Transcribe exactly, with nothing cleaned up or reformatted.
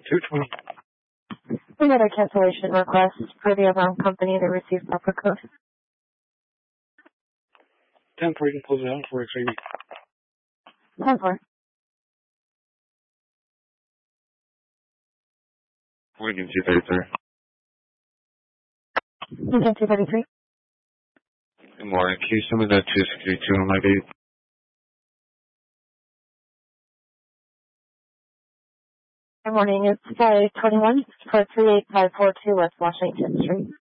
two twenty. We got a cancellation request for the alarm company to receive proper code. ten four, you can close it out for X A B. ten four. Lincoln two thirty-three. Lincoln two thirty-three. Good morning. Can you send me that two sixty-two on my date? Good morning. It's five twenty-one for three eight five four two West Washington Street.